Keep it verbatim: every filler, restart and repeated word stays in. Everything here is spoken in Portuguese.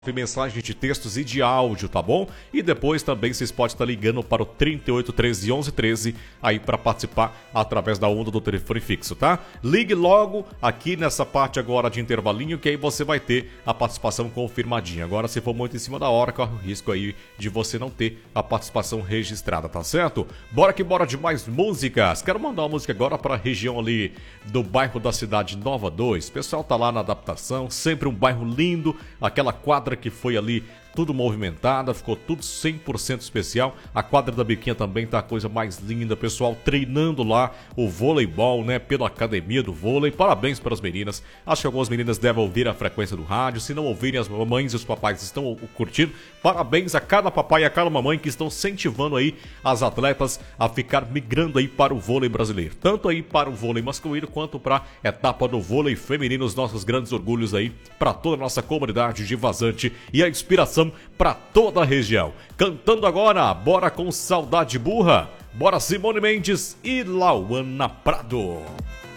mensagem de textos e de áudio, tá bom? E depois também vocês podem estar ligando para o trinta e oito, treze, onze, treze aí para participar através da onda do telefone fixo, tá? Ligue logo aqui nessa parte agora de intervalinho que aí você vai ter a participação confirmadinha. Agora, se for muito em cima da hora, corre o risco aí de você não ter a participação registrada, tá certo? Bora que bora de mais músicas. Quero mandar uma música agora para a região ali do bairro da Cidade Nova dois. O pessoal tá lá na adaptação, sempre um bairro lindo, aquela quadra que foi ali tudo movimentada, ficou tudo cem por cento especial. A quadra da Biquinha também tá a coisa mais linda, pessoal treinando lá o voleibol, né, pela academia do vôlei. Parabéns para as meninas. Acho que algumas meninas devem ouvir a frequência do rádio. Se não ouvirem, as mamães e os papais estão curtindo. Parabéns a cada papai e a cada mamãe que estão incentivando aí as atletas a ficar migrando aí para o vôlei brasileiro. Tanto aí para o vôlei masculino quanto para a etapa do vôlei feminino, os nossos grandes orgulhos aí para toda a nossa comunidade de Vazante e a inspiração para toda a região. Cantando agora, bora com Saudade Burra, bora Simone Mendes e Lauana Prado.